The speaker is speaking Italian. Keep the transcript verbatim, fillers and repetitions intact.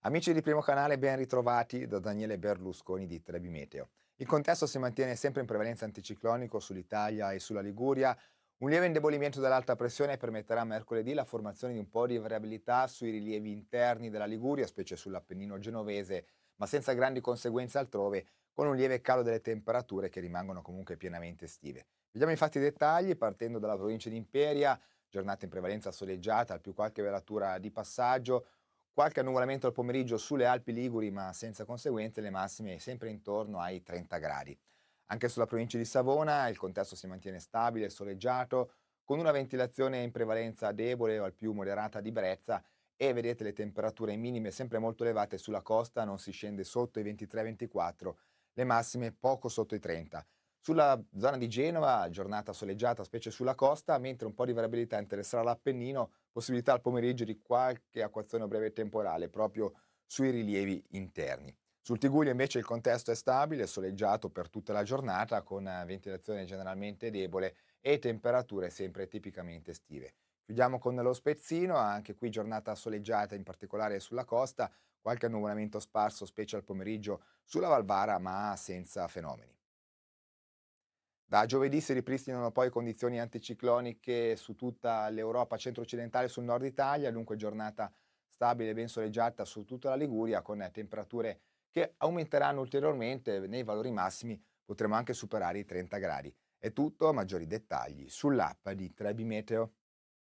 Amici di Primo Canale, ben ritrovati da Daniele Berlusconi di Trebi Meteo. Il contesto si mantiene sempre in prevalenza anticiclonico sull'Italia e sulla Liguria. Un lieve indebolimento dell'alta pressione permetterà mercoledì la formazione di un po' di variabilità sui rilievi interni della Liguria, specie sull'Appennino genovese, ma senza grandi conseguenze altrove, con un lieve calo delle temperature che rimangono comunque pienamente estive. Vediamo infatti i dettagli, partendo dalla provincia di Imperia, giornata in prevalenza soleggiata, al più qualche velatura di passaggio. Qualche annuvolamento al pomeriggio sulle Alpi Liguri, ma senza conseguenze, le massime sempre intorno ai trenta gradi. Anche sulla provincia di Savona il contesto si mantiene stabile e soleggiato, con una ventilazione in prevalenza debole o al più moderata di brezza e vedete le temperature minime sempre molto elevate sulla costa, non si scende sotto i ventitré ventiquattro, le massime poco sotto i trenta. Sulla zona di Genova, giornata soleggiata, specie sulla costa, mentre un po' di variabilità interesserà l'Appennino, possibilità al pomeriggio di qualche acquazzone breve temporale proprio sui rilievi interni. Sul Tigullio invece il contesto è stabile, soleggiato per tutta la giornata, con eh, ventilazione generalmente debole e temperature sempre tipicamente estive. Chiudiamo con lo Spezzino, anche qui giornata soleggiata, in particolare sulla costa, qualche annuvolamento sparso, specie al pomeriggio sulla Valvara, ma senza fenomeni. Da giovedì si ripristinano poi condizioni anticicloniche su tutta l'Europa centro-occidentale e sul nord Italia, dunque giornata stabile e ben soleggiata su tutta la Liguria, con temperature che aumenteranno ulteriormente. Nei valori massimi potremo anche superare i trenta gradi. È tutto, maggiori dettagli sull'app di Trebi Meteo.